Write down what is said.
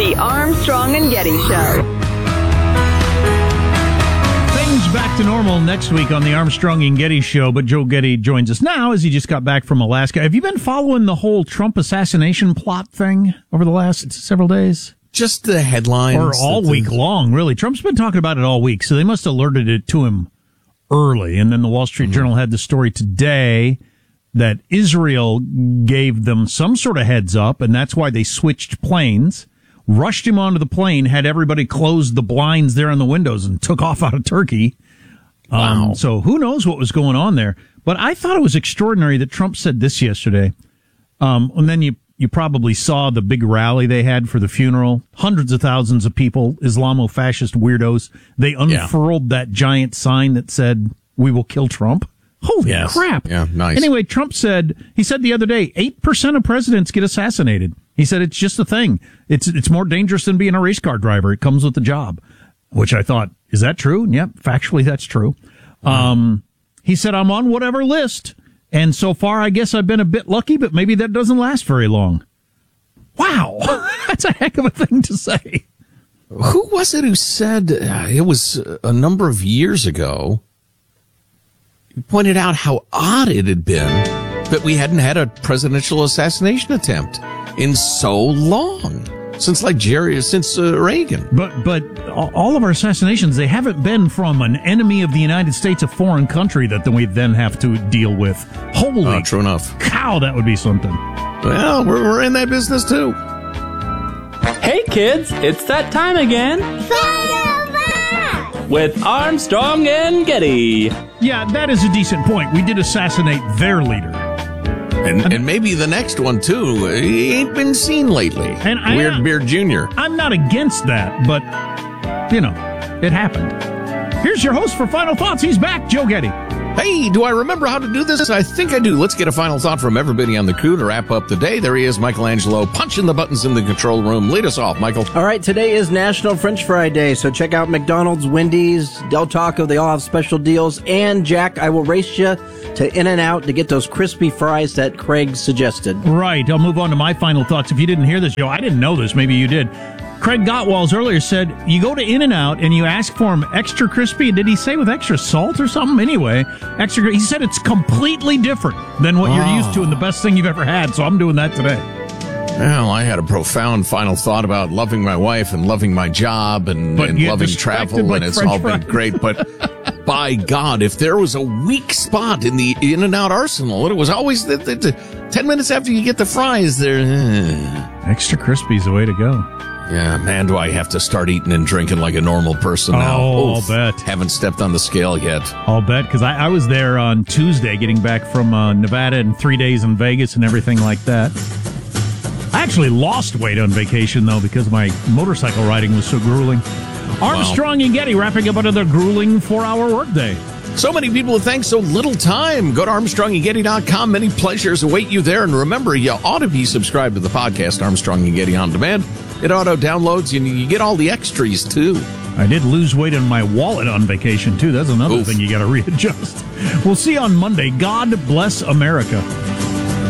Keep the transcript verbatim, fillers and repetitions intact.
The Armstrong and Getty Show. Back to normal next week on the Armstrong and Getty Show, but Joe Getty joins us now as he just got back from Alaska. Have you been following the whole Trump assassination plot thing over the last several days? Just the headlines. Or all the, week long, really. Trump's been talking about it all week, so they must have alerted it to him early. And then the Wall Street mm-hmm. Journal had the story today that Israel gave them some sort of heads up, and that's why they switched planes, rushed him onto the plane, had everybody close the blinds there on the windows, and took off out of Turkey. Wow. Um, so who knows what was going on there. But I thought it was extraordinary that Trump said this yesterday. Um, and then you, you probably saw the big rally they had for the funeral. Hundreds of thousands of people, Islamo-fascist weirdos. They unfurled yeah. that giant sign that said, "We will kill Trump." Holy yes. crap. Yeah, nice. Anyway, Trump said, he said the other day, eight percent of presidents get assassinated. He said it's just a thing. It's, it's more dangerous than being a race car driver. It comes with the job. Which I thought, is that true? Yep, factually that's true. Um, he said, I'm on whatever list, and so far I guess I've been a bit lucky, but maybe that doesn't last very long. Wow, that's a heck of a thing to say. Who was it who said, uh, it was a number of years ago, he pointed out how odd it had been that we hadn't had a presidential assassination attempt in so long. Since like Jerry, since uh, Reagan. But but all of our assassinations, they haven't been from an enemy of the United States, a foreign country that we then have to deal with. Holy uh, true enough. cow, that would be something. Well, we're, we're in that business too. Hey kids, it's that time again. With Armstrong and Getty. Yeah, that is a decent point. We did assassinate their leader. And, and maybe the next one, too. He ain't been seen lately. And I, Weird Beard Junior I'm not against that, but, you know, it happened. Here's your host for Final Thoughts. He's back, Joe Getty. Hey, do I remember how to do this? I think I do. Let's get a final thought from everybody on the crew to wrap up the day. There he is, Michelangelo, punching the buttons in the control room. Lead us off, Michael. All right, today is National French Fry Day, so check out McDonald's, Wendy's, Del Taco. They all have special deals. And, Jack, I will race you to In-N-Out to get those crispy fries that Craig suggested. Right. I'll move on to my final thoughts. If you didn't hear this, Joe, I didn't know this. Maybe you did. Craig Gottwalls earlier said you go to In-N-Out and you ask for them extra crispy. Did he say with extra salt or something? Anyway, extra. He said it's completely different than what oh. you're used to and the best thing you've ever had. So I'm doing that today. Well, I had a profound final thought about loving my wife and loving my job and, and loving travel, like and it's French all fries. Been great. But by God, if there was a weak spot in the In-N-Out arsenal, it was always the, the, the ten minutes after you get the fries there. Uh, extra crispy is the way to go. Yeah, man, do I have to start eating and drinking like a normal person now? Oh, Oof, I'll bet. Haven't stepped on the scale yet. I'll bet, because I, I was there on Tuesday getting back from uh, Nevada and three days in Vegas and everything like that. I actually lost weight on vacation, though, because my motorcycle riding was so grueling. Armstrong wow. and Getty wrapping up another grueling four-hour workday. So many people who thank so little time. Go to Armstrong and Getty dot com. Many pleasures await you there. And remember, you ought to be subscribed to the podcast, Armstrong and Getty On Demand. It auto-downloads, and you get all the extras, too. I did lose weight in my wallet on vacation, too. That's another Oof. thing you got to readjust. We'll see you on Monday. God bless America.